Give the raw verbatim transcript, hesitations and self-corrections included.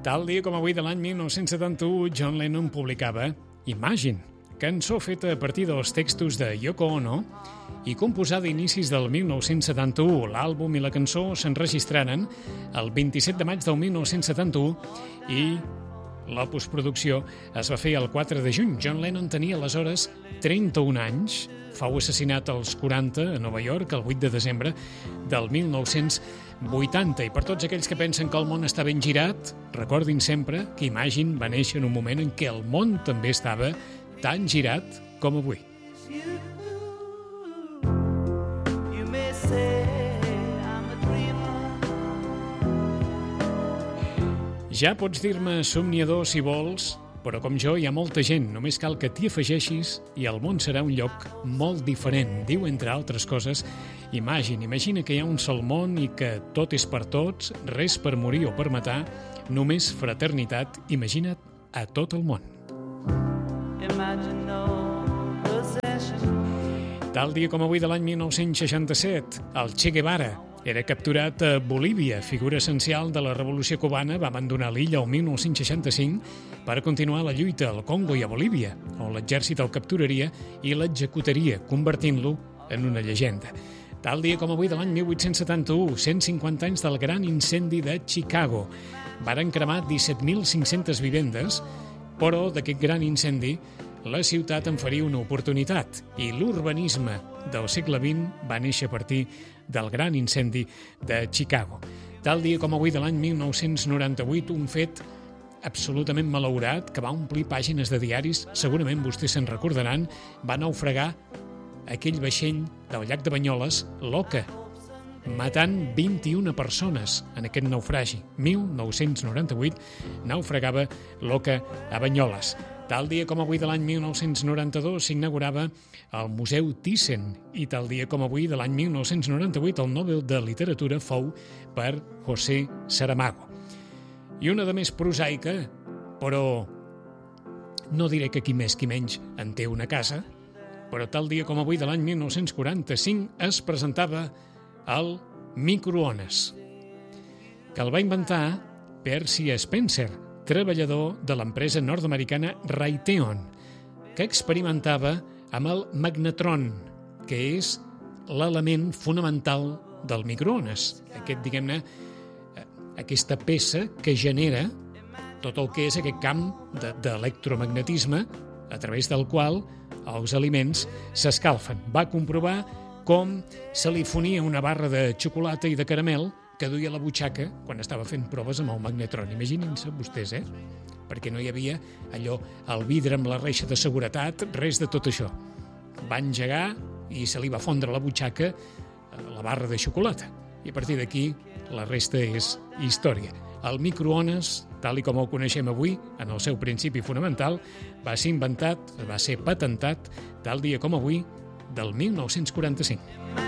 Tal dia com avui de l'any mil nou-cents setanta-u, John Lennon publicava Imagine, cançó feta a partir dels textos de Yoko Ono i composada a inicis del mil nou-cents setanta-u. L'àlbum i la cançó s'enregistraren el vint-i-set de maig del mil nou-cents setanta-u i la postproducció es va fer el quatre de juny. John Lennon tenia aleshores trenta-un anys, fou assassinat als quaranta a Nova York el vuit de desembre del mil nou-cents vuitanta. I per tots aquells que pensen que el món està ben girat, recordin sempre que Imagine va néixer en un moment en què el món també estava tan girat com avui. Ja pots dir-me somniador si vols, però com jo hi ha molta gent, només cal que t'hi afegeixis i el món serà un lloc molt diferent. Diu, entre altres coses, Imagine, imagina que hi ha un sol món i que tot és per tots, res per morir o per matar, només fraternitat, imagina't a tot el món. Tal dia com avui de l'any mil nou-cents seixanta-set, el Che Guevara era capturat a Bolívia, figura essencial de la revolució cubana, va abandonar l'illa el mil nou-cents seixanta-cinc per continuar la lluita al Congo i a Bolívia, on l'exèrcit el capturaria i l'executaria, convertint-lo en una llegenda. Tal dia com avui de l'any mil vuit-cents setanta-u, cent cinquanta anys del gran incendi de Chicago. Varen cremar disset mil cinc-centes vivendes, però d'aquest gran incendi la ciutat en faria una oportunitat i l'urbanisme del segle vint va néixer a partir del gran incendi de Chicago. Tal dia com avui de l'any mil nou-cents noranta-vuit, un fet absolutament malaurat que va omplir pàgines de diaris, segurament vostès se'n recordaran, va naufragar aquell vaixell del llac de Banyoles, l'Oca, matant vint-i-una persones en aquest naufragi. mil nou-cents noranta-vuit naufragava l'Oca a Banyoles. Tal dia com avui de l'any mil nou-cents noranta-dos s'inaugurava el Museu Thyssen i tal dia com avui de l'any mil nou-cents noranta-vuit el Nobel de Literatura fou per José Saramago. I una de més prosaica, però no diré que qui més qui menys en té una casa, però tal dia com avui de l'any mil nou-cents quaranta-cinc es presentava el microones, que el va inventar Percy Spencer, treballador de l'empresa nord-americana Raytheon, que experimentava amb el magnetron, que és l'element fonamental del microones. Aquest, diguem-ne, aquesta peça que genera tot el que és aquest camp de, d'electromagnetisme a través del qual els aliments s'escalfen. Va comprovar com se li fonia una barra de xocolata i de caramel que duia a la butxaca quan estava fent proves amb el magnetron. Imaginin-se vostès, eh? Perquè no hi havia allò, el vidre amb la reixa de seguretat, res de tot això. Va engegar i se li va fondre a la butxaca la barra de xocolata. I a partir d'aquí la resta és història. El microones, tal i com el coneixem avui, en el seu principi fonamental, va ser inventat, va ser patentat, tal dia com avui, del mil nou-cents quaranta-cinc.